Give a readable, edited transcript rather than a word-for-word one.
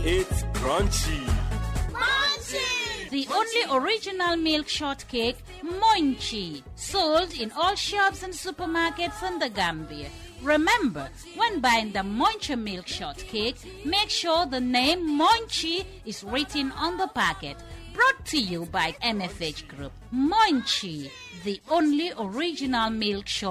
It's crunchy. Munchie! The only original milk shortcake, Munchie, sold in all shops and supermarkets in the Gambia. Remember, when buying the Munchie milk shortcake, make sure the name Munchie is written on the packet. Brought to you by MFH Group. Munchie, the only original milk shortcake.